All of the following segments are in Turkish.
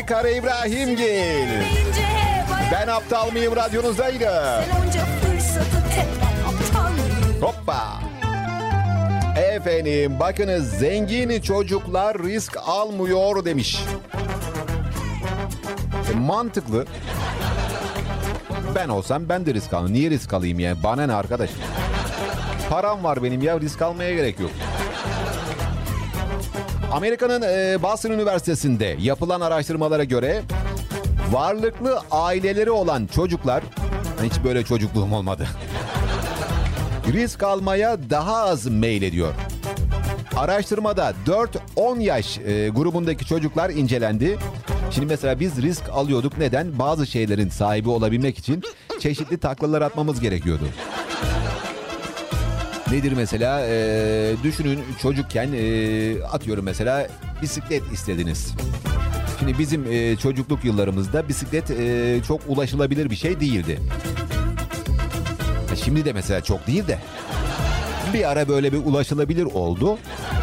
Kara İbrahimgil. Ben aptal mıyım radyonuzdaydı. Hoppa. Efendim bakınız, zengin çocuklar risk almıyor demiş. Mantıklı. Ben olsam ben de risk alayım. Niye risk alayım ya? Bana ne arkadaş? Param var benim ya, risk almaya gerek yok. Amerika'nın Boston Üniversitesi'nde yapılan araştırmalara göre varlıklı aileleri olan çocuklar, hiç böyle çocukluğum olmadı, risk almaya daha az meylediyor. Araştırmada 4-10 yaş grubundaki çocuklar incelendi. Şimdi mesela biz risk alıyorduk. Neden? Bazı şeylerin sahibi olabilmek için çeşitli taklalar atmamız gerekiyordu. Nedir mesela? Düşünün, çocukken atıyorum mesela bisiklet istediniz. Şimdi bizim çocukluk yıllarımızda bisiklet çok ulaşılabilir bir şey değildi. Şimdi de mesela çok değil de bir ara böyle bir ulaşılabilir oldu.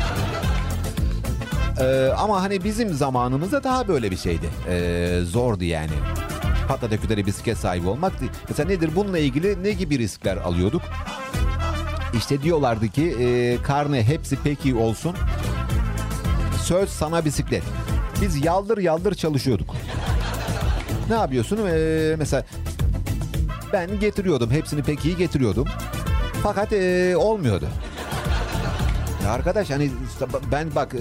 Ama hani bizim zamanımızda daha böyle bir şeydi. Zordu yani. Patatütleri bisiklet sahibi olmak. Mesela nedir? Bununla ilgili ne gibi riskler alıyorduk? İşte diyorlardı ki karne hepsi peki olsun. Söz sana bisiklet. Biz yaldır yaldır çalışıyorduk. Ne yapıyorsun? Mesela ben getiriyordum. Hepsini pek iyi getiriyordum. Fakat olmuyordu. Ya arkadaş hani ben bak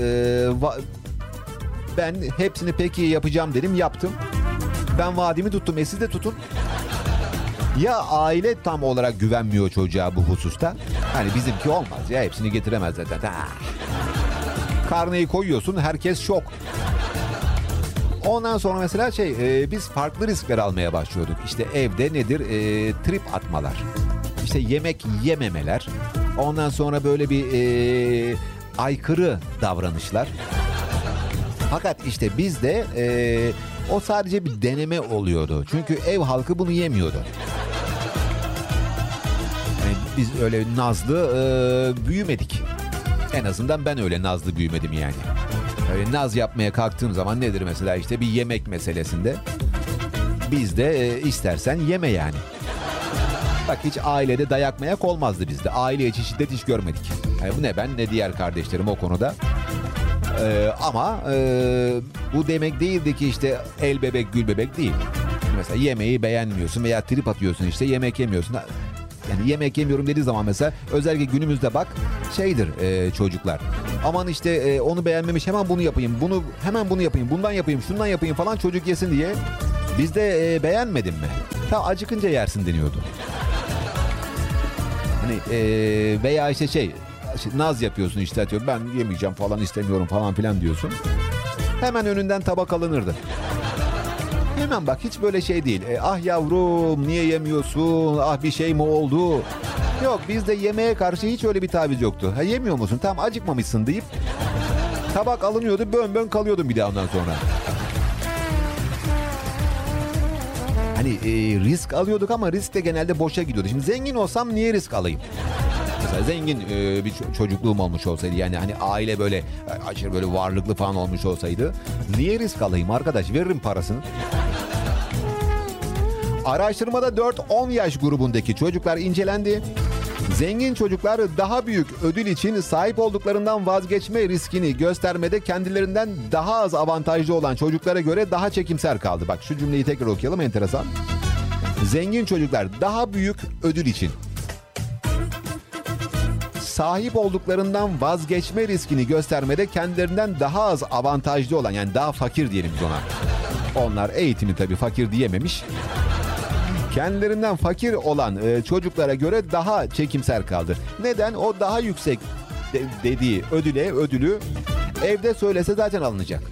ben hepsini pek iyi yapacağım dedim, yaptım. Ben vaadimi tuttum. Siz de tutun. Ya aile tam olarak güvenmiyor çocuğa bu hususta. Hani bizimki olmaz ya, hepsini getiremez zaten. Karneyi koyuyorsun, herkes şok. Ondan sonra mesela biz farklı riskler almaya başlıyorduk. İşte evde nedir? Trip atmalar. İşte yemek yememeler. Ondan sonra böyle bir aykırı davranışlar. Fakat işte bizde o sadece bir deneme oluyordu. Çünkü ev halkı bunu yemiyordu. Yani biz öyle nazlı büyümedik. En azından ben öyle nazlı büyümedim yani. Öyle naz yapmaya kalktığım zaman nedir mesela, işte bir yemek meselesinde. Bizde istersen yeme yani. Bak hiç ailede dayak mayak olmazdı bizde. Aile içi şiddet hiç görmedik. Yani bu ne ben ne diğer kardeşlerim o konuda. Ama bu demek değildi ki işte el bebek gül bebek değil. Mesela yemeği beğenmiyorsun veya trip atıyorsun, işte yemek yemiyorsun. Yani yemek yemiyorum dediği zaman mesela özellikle günümüzde bak şeydir çocuklar. Aman işte onu beğenmemiş, hemen bunu yapayım, hemen bunu yapayım, bundan yapayım, şundan yapayım falan çocuk yesin diye. Bizde beğenmedin mi? Ta acıkınca yersin deniyordu. Hani veya işte naz yapıyorsun, işte atıyorum ben yemeyeceğim falan, istemiyorum falan filan diyorsun. Hemen önünden tabak alınırdı. Hemen bak hiç böyle şey değil. Ah yavrum niye yemiyorsun? Ah bir şey mi oldu? Yok, bizde yemeğe karşı hiç öyle bir taviz yoktu. Ha yemiyor musun? Tamam acıkmamışsın deyip tabak alınıyordu, bön bön kalıyordum bir daha ondan sonra. Hani risk alıyorduk ama risk de genelde boşa gidiyordu. Şimdi zengin olsam niye risk alayım? Mesela zengin bir çocukluğum olmuş olsaydı, yani hani aile böyle aşırı böyle varlıklı falan olmuş olsaydı niye risk alayım arkadaş, veririm parasını. Araştırmada 4-10 yaş grubundaki çocuklar incelendi. Zengin çocuklar daha büyük ödül için sahip olduklarından vazgeçme riskini göstermede kendilerinden daha az avantajlı olan çocuklara göre daha çekimser kaldı. Bak şu cümleyi tekrar okuyalım, enteresan. Zengin çocuklar daha büyük ödül için sahip olduklarından vazgeçme riskini göstermede kendilerinden daha az avantajlı olan, yani daha fakir diyelim biz ona. Onlar eğitimi tabii fakir diyememiş. Kendilerinden fakir olan çocuklara göre daha çekimser kaldı. Neden? O daha yüksek dediği ödülü evde söylese zaten alınacak.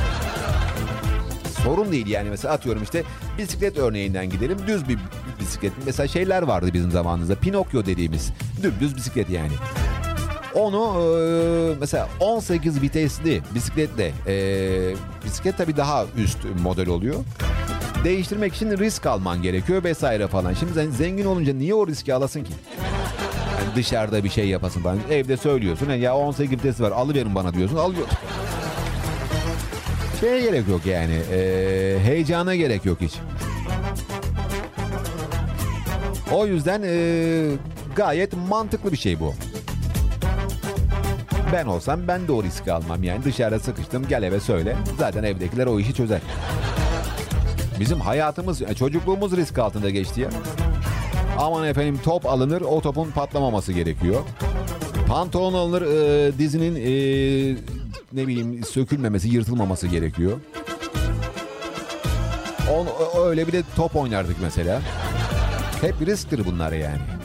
Sorun değil yani. Mesela atıyorum işte bisiklet örneğinden gidelim. Düz bir bisiklet. Mesela şeyler vardı bizim zamanımızda. Pinokyo dediğimiz dümdüz bisiklet yani. Onu mesela 18 vitesli bisikletle, bisiklet tabii daha üst model oluyor. Değiştirmek için risk alman gerekiyor vesaire falan. Şimdi sen zengin olunca niye o riski alasın ki? Yani dışarıda bir şey yapasın falan. Evde söylüyorsun ya 18 vitesi var, alıverin bana diyorsun, alıyor. Şeye gerek yok yani. Heyecana gerek yok hiç. O yüzden gayet mantıklı bir şey bu. Ben olsam ben de o riski almam yani. Dışarıda sıkıştım, gel eve söyle. Zaten evdekiler o işi çözer. Bizim hayatımız, çocukluğumuz risk altında geçti ya. Aman efendim, top alınır, o topun patlamaması gerekiyor. Pantolon alınır, dizinin ne bileyim sökülmemesi, yırtılmaması gerekiyor. Öyle bir de top oynardık mesela. Hep risktir bunlar yani.